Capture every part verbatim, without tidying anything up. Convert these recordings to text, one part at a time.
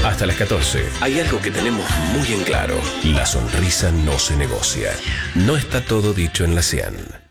Hasta las catorce. Hay algo que tenemos muy en claro. La sonrisa no se negocia. No está todo dicho en la Cian.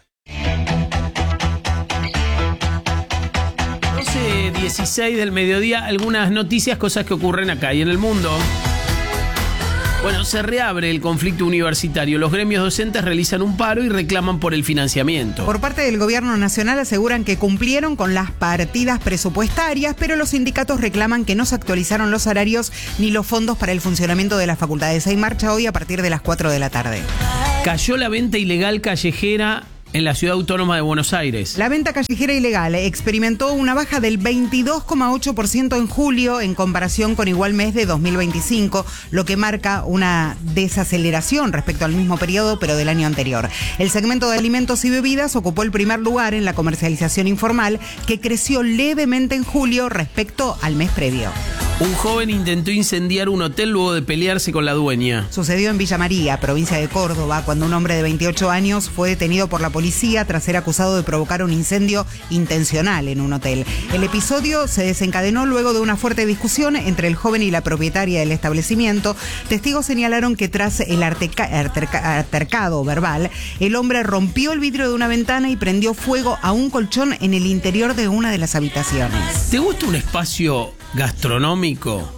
doce dieciséis del mediodía, algunas noticias, cosas que ocurren acá y en el mundo. Bueno, se reabre el conflicto universitario. Los gremios docentes realizan un paro y reclaman por el financiamiento. Por parte del gobierno nacional aseguran que cumplieron con las partidas presupuestarias, pero los sindicatos reclaman que no se actualizaron los salarios ni los fondos para el funcionamiento de las facultades. Hay marcha hoy a partir de las cuatro de la tarde. Cayó la venta ilegal callejera en la ciudad autónoma de Buenos Aires. La venta callejera ilegal experimentó una baja del veintidós coma ocho por ciento en julio en comparación con igual mes de dos mil veinticinco, lo que marca una desaceleración respecto al mismo periodo, pero del año anterior. El segmento de alimentos y bebidas ocupó el primer lugar en la comercialización informal, que creció levemente en julio respecto al mes previo. Un joven intentó incendiar un hotel luego de pelearse con la dueña. Sucedió en Villa María, provincia de Córdoba, cuando un hombre de veintiocho años fue detenido por la policía tras ser acusado de provocar un incendio intencional en un hotel. El episodio se desencadenó luego de una fuerte discusión entre el joven y la propietaria del establecimiento. Testigos señalaron que tras el arteca- arterca- altercado verbal, el hombre rompió el vidrio de una ventana y prendió fuego a un colchón en el interior de una de las habitaciones. ¿Te gusta un espacio gastronómico?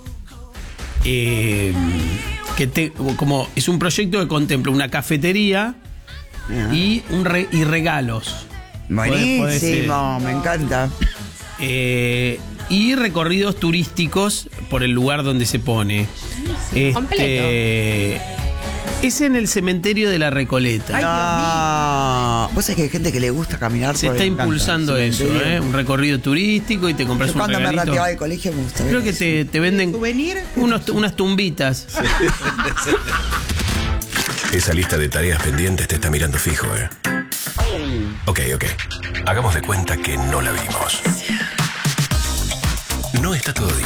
Eh, que te, como es un proyecto que contempla una cafetería y, un re, y regalos. Buenísimo, Podés, podés, eh, me encanta. Eh, y recorridos turísticos por el lugar donde se pone. Este, Completo. Es en el cementerio de la Recoleta. Ay, no. Vos sabés que hay gente que le gusta caminar Se por está el- impulsando el eso, cementerio. ¿eh? Un recorrido turístico y te compras Yo un cuando me regalito. retiraba del colegio me gusta ver Creo que eso. te, te venden ¿Souvenir? unos, unas tumbitas. Esa lista de tareas pendientes te está mirando fijo, ¿eh? Ok, ok. Hagamos de cuenta que no la vimos. No está todo dicho.